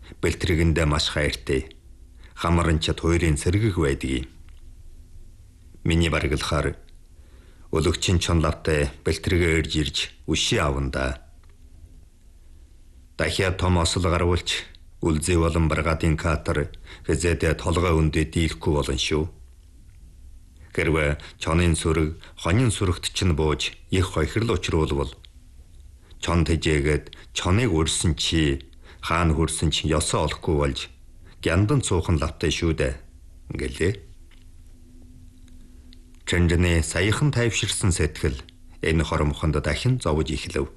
бэлтрэгэндээ маш хайртай. Хамаранчад хоёрын сэргэг байдгийг. Миний баргалахаар өлөгчин чонлавтай бэлтрэгээ ирж үшээ аванда. Дахиад том осол гарвуулч үлзий болон баргаадын катер хэзээдээ толгой өндөө дийлэхгүй болон шүү. Хэрвээ чонын сүрэг хонин сүрэгт чинь бууж их хохирол учруулвал чон тэжээгээд чоныг өрсөн чи хаана хүрсэн чи ёсоо олохгүй болж гяндан цуухан лавтай шүү дээ гэлээ. Чэнжэний саяхан тайвширсан сэтгэл энэ хоромхонд дахин зовж эхлэв.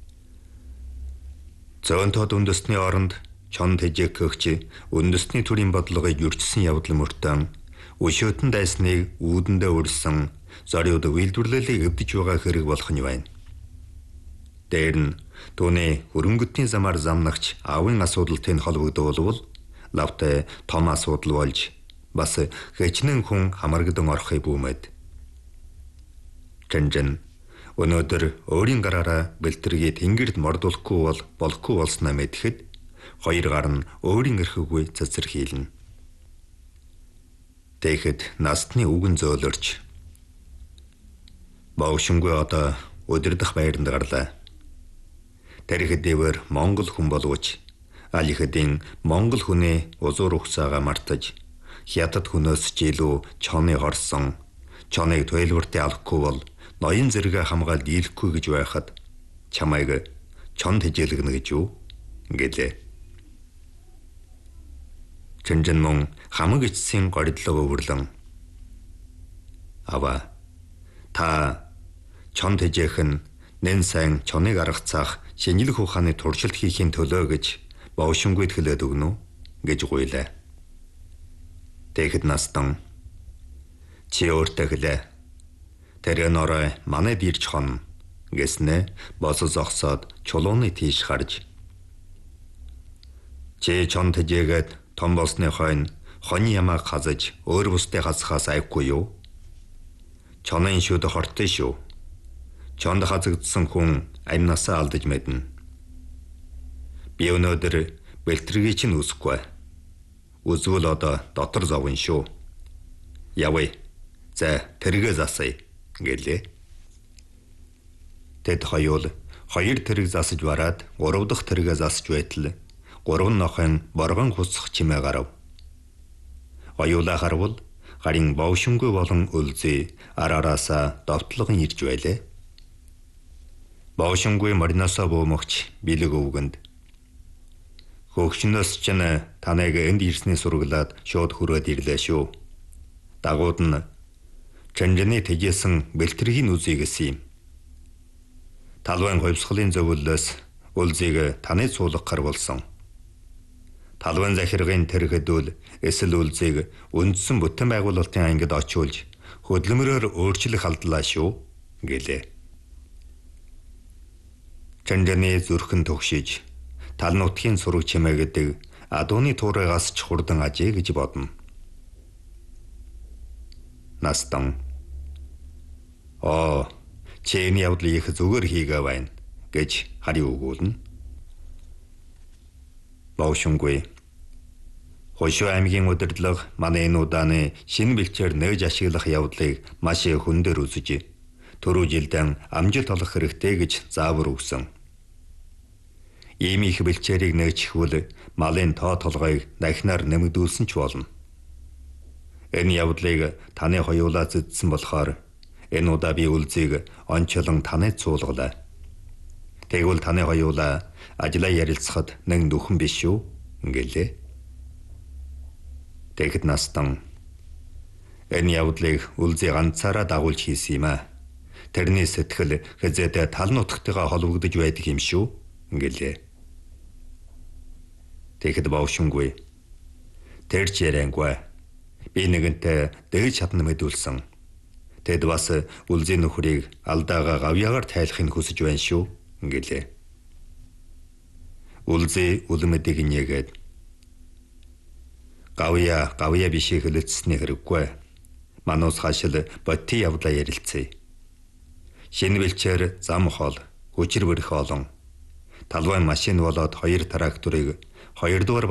Зөөнтөд үндэсний оронд чон тэжээгч үндэсний төрийн бодлогыг юрчсан явдал мөртөө өшөөтөн дайсныг үүдэндээ өрсөн зориуд үйлдвэрлэлийг өвдөж байгаа хэрэг болох нь байна. Дээр нь түүний хөрөнгөтний замаар замнагч аавын асуудалтай холбогдуулбал лавтай том асуудал болж бас хэчнээн хүн хамаргадан орохыг бүүмэд. Чэнжэн өнөөдөр өөрийн гараараа бэлтрэгийг тэнгэрд мордуулахгүй болохгүй болсноо мэдхэд хоёр гар нь өөрийн эрхгүй цэцэрхийлнэ. Тэгэхэд настны үгэн зөөлөрч баушингүй одоо өдөрдөх байранд гарлаа. Тэрхэдээр Монгол хүн боловч аль хэдийн Монгол хүний узуур ухсаага мартаж хятад хүнөөс ч илүү чоны хорсон чоныг туйлбартай авахгүй бол ноён зэрэгэ хамгаалж дийлэхгүй гэж байхад чамайг чон тэжээлгэнэ гэж юу гэлээ. Чэнжэн мөн хамаг эцсийн гориллоо өвөрлөн ава та чон тэжээх нь нэн сайн чоныг аргацаах шинжлэх ухааны туршилт хийхийн төлөө гэж боошингүйд хэлээд өгнө үү гэж гуйлаа. Тэгэхэд настан чи өөртөө хэлээ. Тэр норой манайд ирж хон гэснэ босоо зогсоод чулууны тийш харж. Чи чон тэжээгээд том болсны хойно хоны ямааг хазаж өөр бусдыг хасахаас айхгүй юу? Чонын шүд хортой шүү. Чонд хазагдсан хүн амнасаа алдаж мэднэ. Би өнөөдөр бэлтрэгийг чинь үсэхгүй. Үзвөл одоо дотор зовно шүү. Явъя. За тэргээ засъя гэлээ. Тэд хоёр тэрэг засаж бараад 3 дахь тэргээ засаж байтал 3 нохын боргон хусах чимээ гарав. Оюулаа харвал гарын боошингүй болон үлзий арараасаа довтлогон ирж байлээ. Боошингүй мориносоо буумагч бэлэг өвгөнд. Хөгшнөөс чинь танайг энд ирсний сургалаад шууд хүрээд ирлээ шүү. Дагууд нь Чэнжэний тэжээсэн бэлтрэгийн үзье гэсэн юм. Талбайн хувьсгалын зөвлөлөөс үлзийг таны цуулах гар болсон. Талбайн захиргын тэрхэдүүл эсвэл үлзийг үндсэн бүтэн байгуулалтын ангид очиулж хөдөлмөрөөр өөрчлөх алдлаа шүү гэлээ. Чэнжэний зүрхэн түгшиж тал нутгийн сураг чимээ гэдэг адууны туурайгаас ч хурдан ажээ гэж бодно. Настан чи энэ явдлыг их зүгээр хийгээ байна гэж хариу өгүүлнэ. Боошинггүй Хошуу аймгийн удирдлага манай энэ удааны шинэ бэлчээр нээж ашиглах явдлыг маш их хүндээр үзэж түрүү жилдээ амжилт олох хэрэгтэй гэж заавар өгсөн. Ийм их бэлчээрийг нээчихвэл малын тоо толгойг дахинаар нэмэгдүүлсэн ч болно. Энэ явдлыг таны хоёулаа зэдсэн болохоор энэ удаа би үлзийг онцлон танайд цуулгалаа. Тэгвэл таны хоёулаа ажлаа ярилцахад нэг нүхэн биш шүү гэлээ. Тэгэхэд настан энэ явдлыг үлзий ганцаараа дагуулж хийсэн юм аа. Тэрний сэтгэл хэзээдээ тал нутгтайгаа холбогдож байдаг юм шүү гэлээ. Тэгэхэд боошинггүй тэр ч яриангүй. Би нэгэнтээ дээж чадна мэдүүлсэн. Тэд бас үлзий нөхрийг алдаагаа гавьяагаар тайлахыг хүсэж байна шүү гэлээ. Үлзий үлмэдэг нэгээд гавья бишээ хэлэлцсэний хэрэггүй. Манус хашил ботти явдлаа ярилцъя. Шинэ бэлчээр зам хол, хүчир бэрх олон. Талбай машин болоод 2 тракторыг 2 дугаар